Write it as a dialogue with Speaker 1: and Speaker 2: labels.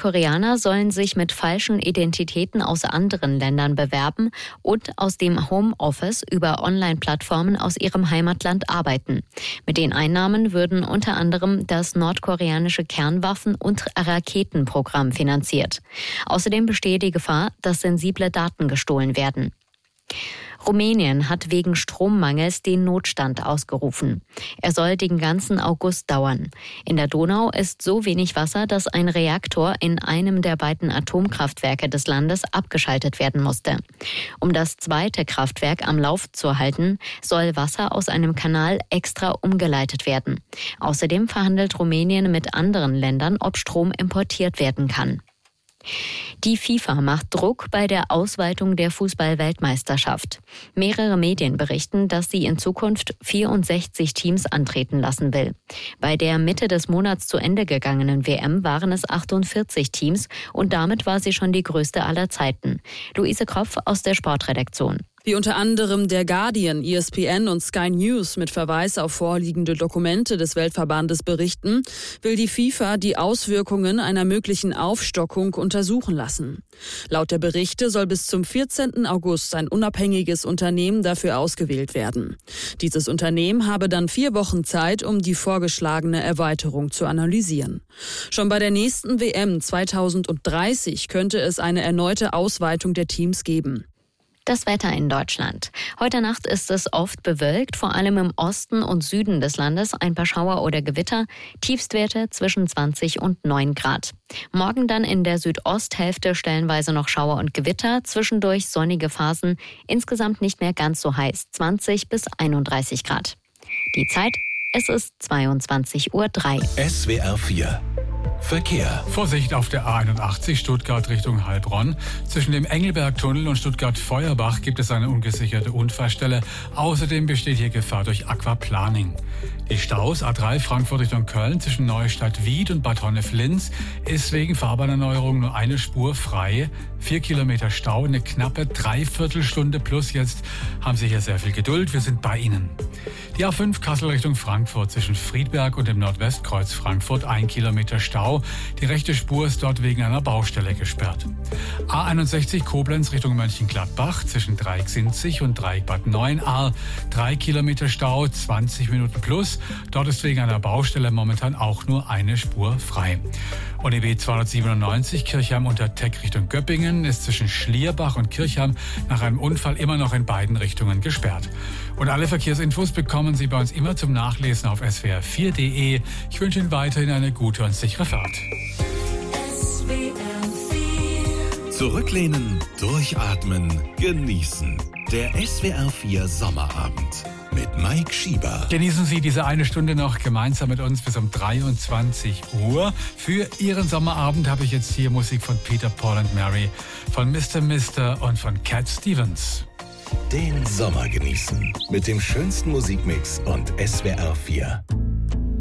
Speaker 1: Südkoreaner sollen sich mit falschen Identitäten aus anderen Ländern bewerben und aus dem Homeoffice über Online-Plattformen aus ihrem Heimatland arbeiten. Mit den Einnahmen würden unter anderem das nordkoreanische Kernwaffen- und Raketenprogramm finanziert. Außerdem bestehe die Gefahr, dass sensible Daten gestohlen werden. Rumänien hat wegen Strommangels den Notstand ausgerufen. Er soll den ganzen August dauern. In der Donau ist so wenig Wasser, dass ein Reaktor in einem der beiden Atomkraftwerke des Landes abgeschaltet werden musste. Um das zweite Kraftwerk am Lauf zu halten, soll Wasser aus einem Kanal extra umgeleitet werden. Außerdem verhandelt Rumänien mit anderen Ländern, ob Strom importiert werden kann. Die FIFA macht Druck bei der Ausweitung der Fußball-Weltmeisterschaft. Mehrere Medien berichten, dass sie in Zukunft 64 Teams antreten lassen will. Bei der Mitte des Monats zu Ende gegangenen WM waren es 48 Teams und damit war sie schon die größte aller Zeiten. Luise Kropf aus der Sportredaktion.
Speaker 2: Wie unter anderem der Guardian, ESPN und Sky News mit Verweis auf vorliegende Dokumente des Weltverbandes berichten, will die FIFA die Auswirkungen einer möglichen Aufstockung untersuchen lassen. Laut der Berichte soll bis zum 14. August ein unabhängiges Unternehmen dafür ausgewählt werden. Dieses Unternehmen habe dann 4 Wochen Zeit, um die vorgeschlagene Erweiterung zu analysieren. Schon bei der nächsten WM 2030 könnte es eine erneute Ausweitung der Teams geben.
Speaker 1: Das Wetter in Deutschland. Heute Nacht ist es oft bewölkt, vor allem im Osten und Süden des Landes ein paar Schauer oder Gewitter, Tiefstwerte zwischen 20 und 9 Grad. Morgen dann in der Südosthälfte stellenweise noch Schauer und Gewitter, zwischendurch sonnige Phasen, insgesamt nicht mehr ganz so heiß, 20 bis 31 Grad. Die Zeit, es ist 22:03 Uhr.
Speaker 3: SWR 4 Verkehr.
Speaker 4: Vorsicht auf der A81 Stuttgart Richtung Heilbronn. Zwischen dem Engelbergtunnel und Stuttgart-Feuerbach gibt es eine ungesicherte Unfallstelle. Außerdem besteht hier Gefahr durch Aquaplaning. Die Staus A3 Frankfurt Richtung Köln zwischen Neustadt-Wied und Bad Honnef-Linz ist wegen Fahrbahnerneuerung nur eine Spur frei. 4 Kilometer Stau, eine knappe Dreiviertelstunde plus. Jetzt haben Sie hier sehr viel Geduld. Wir sind bei Ihnen. Die A5 Kassel Richtung Frankfurt zwischen Friedberg und dem Nordwestkreuz Frankfurt 1 Kilometer Stau. Die rechte Spur ist dort wegen einer Baustelle gesperrt. A61 Koblenz Richtung Mönchengladbach zwischen Dreieck-Sinzig und Dreieck-Bad Neuenahr 3 Kilometer Stau, 20 Minuten plus. Dort ist wegen einer Baustelle momentan auch nur eine Spur frei. Und die B297 Kirchheim unter Teck Richtung Göppingen ist zwischen Schlierbach und Kirchheim nach einem Unfall immer noch in beiden Richtungen gesperrt. Und alle Verkehrsinfos bekommen Sie bei uns immer zum Nachlesen auf swr4.de. Ich wünsche Ihnen weiterhin eine gute und sichere Fahrt.
Speaker 3: Zurücklehnen, durchatmen, genießen. Der SWR 4 Sommerabend mit Mike Schieber.
Speaker 4: Genießen Sie diese eine Stunde noch gemeinsam mit uns bis um 23 Uhr. Für Ihren Sommerabend habe ich jetzt hier Musik von Peter, Paul and Mary, von Mr. Mister und von Cat Stevens.
Speaker 3: Den Sommer genießen mit dem schönsten Musikmix und SWR 4.